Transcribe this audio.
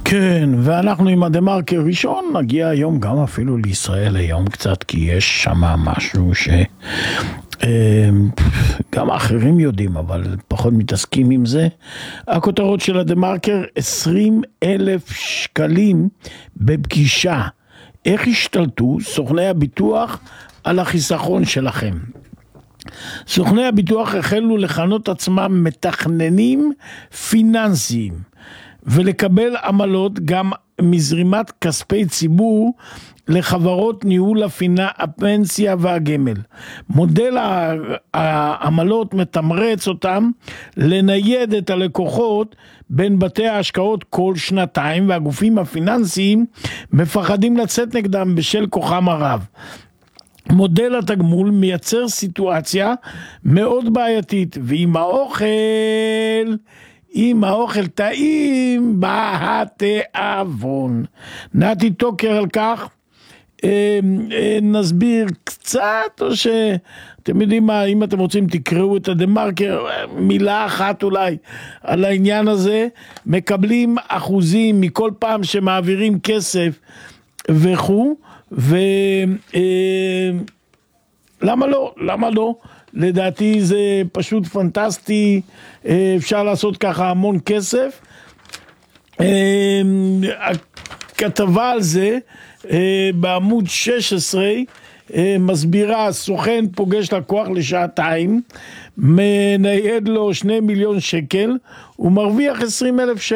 כן, ואנחנו עם הדה-מרקר ראשון נגיע היום גם אפילו לישראל היום קצת, כי יש שם משהו גם אחרים יודעים, אבל פחות מתעסקים עם זה. הכותרות של הדה-מרקר, 20,000 שקלים בפגישה. איך השתלטו סוכני הביטוח על החיסכון שלכם? סוכני הביטוח החלו לכנות עצמם מתכננים פיננסיים ולקבל עמלות גם מזרימת כספי ציבור לחברות ניהול הפנסיה והגמל. מודל העמלות מתמרץ אותם לנייד את הלקוחות בין בתי ההשקעות כל שנתיים, והגופים הפיננסיים מפחדים לצאת נגדם בשל כוחם הרב. מודל התגמול מייצר סיטואציה מאוד בעייתית, ועם האוכל טעים בא התיאבון. נתי טוקר על כך, נסביר קצת, או שאתם יודעים מה, אם אתם רוצים תקראו את הדה-מרקר, מילה אחת אולי על העניין הזה. מקבלים אחוזים מכל פעם שמעבירים כסף וכו', למה לא? לדעתי זה פשוט פנטסטי, אפשר לעשות ככה המון כסף. הכתבה על זה בעמוד 16 מסבירה, סוכן פוגש לקוח לשעתיים, מנייד לו 2 מיליון שקל, הוא מרוויח 20,000 שקל.